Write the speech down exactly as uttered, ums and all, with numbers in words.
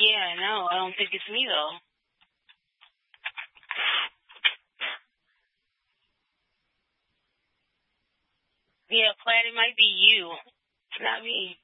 Yeah, no, I don't think it's me, though. Yeah, Platt, it might be you. It's not me.